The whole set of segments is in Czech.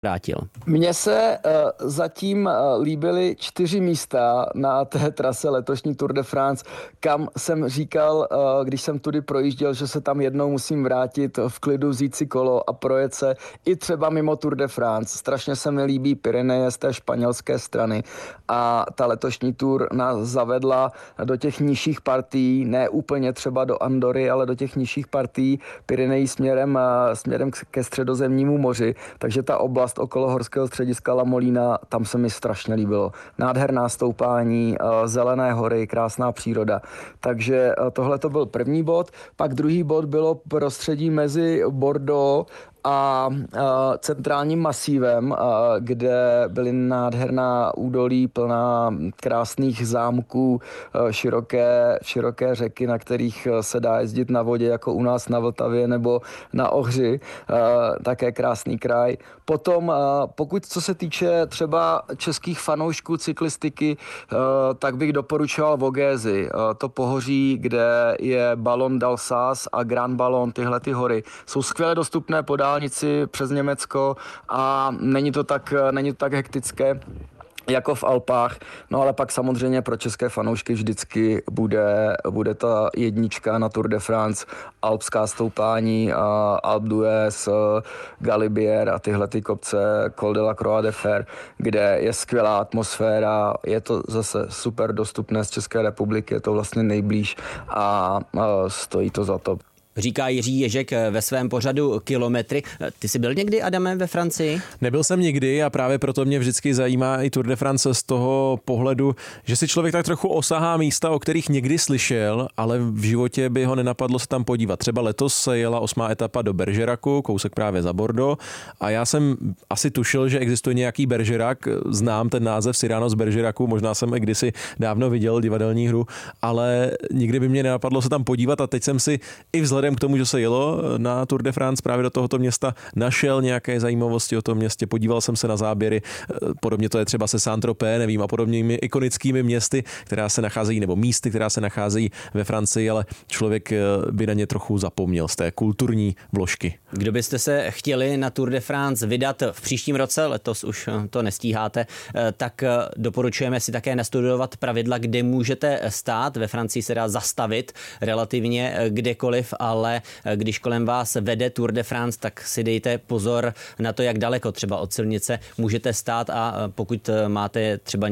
vrátil. Mně se zatím líbily 4 místa na té trase letošní Tour de France, kam jsem říkal, když jsem tudy projížděl, že se tam jednou musím vrátit v klidu, vzít si kolo a projet se i třeba mimo Tour de France. Strašně se mi líbí Pyreneje z té španělské strany a ta letošní Tour nás zavedla do těch nižších partií, ne úplně třeba do Andory, ale do těch nižších partií Pyrenejí směrem ke Středozemnímu moři, takže ta oblast okolo horského střediska La Molina, tam se mi strašně líbilo. Nádherná stoupání, zelené hory, krásná příroda. Takže tohle to byl první bod. Pak druhý bod bylo prostředí mezi Bordeaux a centrálním masívem, kde byly nádherná údolí plná krásných zámků, široké řeky, na kterých se dá jezdit na vodě, jako u nás na Vltavě nebo na Ohři. Také krásný kraj. Potom, pokud co se týče třeba českých fanoušků cyklistiky, tak bych doporučoval Vogézy. To pohoří, kde je Ballon d'Alsace a Grand Ballon, tyhle ty hory, jsou skvěle dostupné po dálnici přes Německo a není to tak hektické jako v Alpách, no ale pak samozřejmě pro české fanoušky vždycky bude ta jednička na Tour de France, alpská stoupání, Alpe d'Huez, Galibier a tyhle ty kopce, Col de la Croix de Fer, kde je skvělá atmosféra, je to zase super dostupné z České republiky, je to vlastně nejblíž a stojí to za to. Říká Jiří Ježek ve svém pořadu Kilometry. Ty jsi byl někdy, Adame, ve Francii? Nebyl jsem nikdy a právě proto mě vždycky zajímá i Tour de France z toho pohledu, že si člověk tak trochu osahá místa, o kterých někdy slyšel, ale v životě by ho nenapadlo se tam podívat. Třeba letos se jela 8. etapa do Bergeracu, kousek právě za Bordeaux, a já jsem asi tušil, že existuje nějaký Bergerac, znám ten název Cyrano z Bergeracu, možná jsem i kdysi dávno viděl divadelní hru, ale nikdy by mě nenapadlo se tam podívat a teď jsem si i vzhledem k tomu, že se jelo na Tour de France právě do tohoto města, našel nějaké zajímavosti o tom městě, podíval jsem se na záběry, podobně to je třeba se Saint-Tropez, nevím, a podobnými ikonickými městy, která se nacházejí, nebo místy, která se nacházejí ve Francii, ale člověk by na ně trochu zapomněl z té kulturní vložky. Kdo byste se chtěli na Tour de France vydat v příštím roce, letos už to nestíháte, tak doporučujeme si také nastudovat pravidla, kde můžete stát. Ve Francii se dá zastavit relativně kdekoliv, ale když kolem vás vede Tour de France, tak si dejte pozor na to, jak daleko třeba od silnice můžete stát, a pokud máte třeba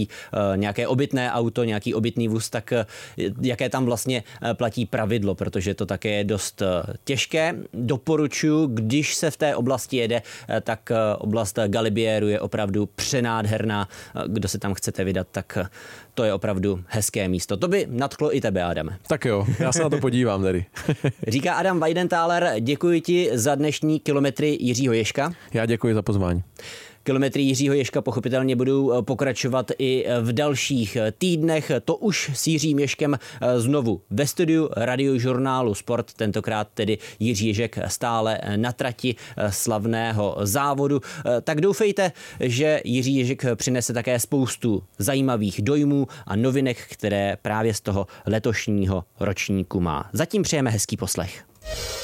nějaké obytné auto, nějaký obytný vůz, tak jaké tam vlastně platí pravidlo, protože to také je dost těžké. Doporučuji, když se v té oblasti jede, tak oblast Galibieru je opravdu přenádherná. Kdo se tam chcete vydat, tak to je opravdu hezké místo. To by nadchlo i tebe, Adame. Tak jo, já se na to podívám tady. Říká Adam Weidenthaler, děkuji ti za dnešní Kilometry Jiřího Ježka. Já děkuji za pozvání. Kilometry Jiřího Ježka pochopitelně budou pokračovat i v dalších týdnech. To už s Jiřím Ježkem znovu ve studiu Radiožurnálu Sport, tentokrát tedy Jiří Ježek stále na trati slavného závodu. Tak doufejte, že Jiří Ježek přinese také spoustu zajímavých dojmů a novinek, které právě z toho letošního ročníku má. Zatím přejeme hezký poslech.